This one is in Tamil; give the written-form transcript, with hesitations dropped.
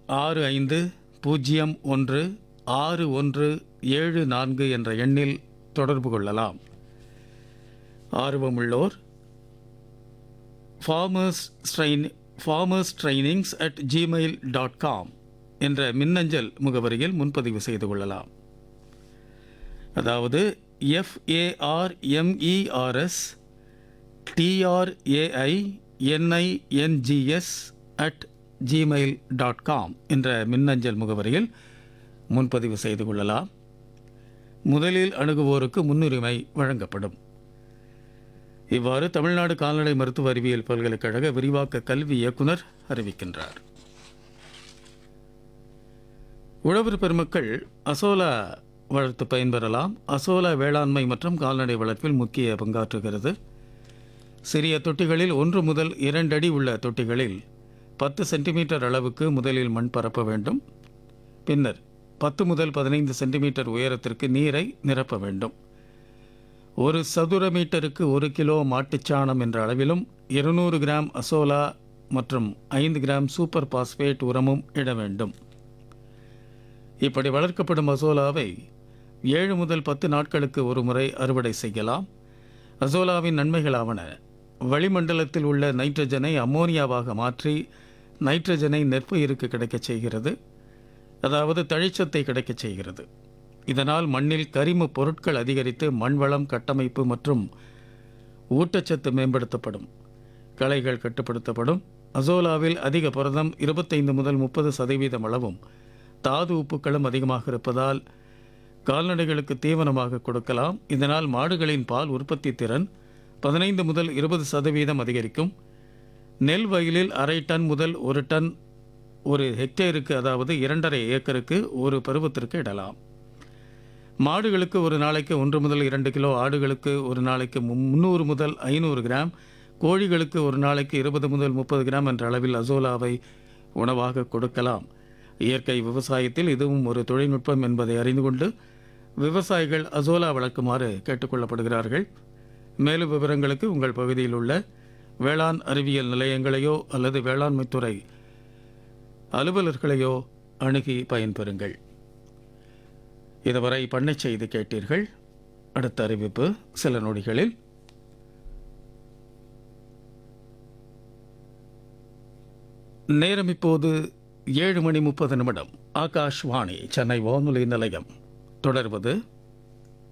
65016174 என்ற எண்ணில் தொடர்பு கொள்ளலாம். ஆர்வமுள்ளோர் farmerstrainings@gmail.com என்ற மின்னஞ்சல் முகவரியில் முன்பதிவு செய்து கொள்ளலாம். அதாவது farmerstrainings@gmail.com என்ற மின்னஞ்சல் முகவரியில் முன்பதிவு செய்து கொள்ளலாம். முதலில் அணுகுவோருக்கு முன்னுரிமை வழங்கப்படும். இவ்வாறு தமிழ்நாடு கால்நடை மருத்துவ அறிவியல் பல்கலைக்கழக விரிவாக்க கல்வி இயக்குனர் அறிவிக்கின்றார். உழவர் பெருமக்கள் அசோலா வளர்த்து பயன்பெறலாம். அசோலா வேளாண்மை மற்றும் கால்நடை வளர்ப்பில் முக்கிய பங்காற்றுகிறது. சிறிய தொட்டிகளில் 1 முதல் 2 அடி உள்ள தொட்டிகளில் 10 சென்டிமீட்டர் அளவுக்கு முதலில் மண் பரப்ப வேண்டும். பின்னர் 10 முதல் 15 சென்டிமீட்டர் உயரத்திற்கு நீரை நிரப்ப வேண்டும். 1 சதுர மீட்டருக்கு 1 கிலோ மாட்டுச்சாணம் என்ற அளவிலும் 200 கிராம் அசோலா மற்றும் 5 கிராம் சூப்பர் பாஸ்பேட் உரமும் இட வேண்டும். இப்படி வளர்க்கப்படும் அசோலாவை 7 முதல் 10 நாட்களுக்கு ஒரு முறை அறுவடை செய்யலாம். அசோலாவின் நன்மைகளாவன: வளிமண்டலத்தில் உள்ள நைட்ரஜனை அம்மோனியாவாக மாற்றி நைட்ரஜனை நெற்பயிருக்கு கிடைக்கச் செய்கிறது. அதாவது தழைச்சத்தை கிடைக்கச் செய்கிறது. இதனால் மண்ணில் கரிம பொருட்கள் அதிகரித்து மண்வளம், கட்டமைப்பு மற்றும் ஊட்டச்சத்து மேம்படுத்தப்படும். களைகள் கட்டுப்படுத்தப்படும். அசோலாவில் அதிக புரதம் 25 முதல் 30% அளவும் தாது உப்புக்களும் அதிகமாக இருப்பதால் கால்நடைகளுக்கு தீவனமாக கொடுக்கலாம். இதனால் மாடுகளின் பால் உற்பத்தி திறன் 15 முதல் 20% அதிகரிக்கும். நெல் வயலில் 1/2 டன் முதல் 1 டன் ஒரு ஹெக்டேருக்கு, அதாவது 2.5 ஏக்கருக்கு ஒரு பருவத்திற்கு இடலாம். மாடுகளுக்கு ஒரு நாளைக்கு 1 முதல் 2 கிலோ, ஆடுகளுக்கு ஒரு நாளைக்கு 300 முதல் 500 கிராம், கோழிகளுக்கு ஒரு நாளைக்கு 20 முதல் 30 கிராம் என்ற அளவில் அசோலாவை உணவாக கொடுக்கலாம். இயற்கை விவசாயத்தில் இதுவும் ஒரு தொழில்நுட்பம் என்பதை அறிந்து கொண்டு விவசாயிகள் அசோலா வளர்க்குமாறு கேட்டுக்கொள்ளப்படுகிறார்கள். மேலும் விவரங்களுக்கு உங்கள் பகுதியில் உள்ள வேளாண் அறிவியல் நிலையங்களையோ அல்லது வேளாண்மைத்துறை அலுவலர்களையோ அணுகி பயன்பெறுங்கள். இதுவரை பண்ணை செய்தி கேட்டீர்கள். அடுத்த அறிவிப்பு சில நொடிகளில். நேரம் இப்போது 7:30 ஆகாஷ்வாணி சென்னை வானொலி நிலையம். தொடர்வது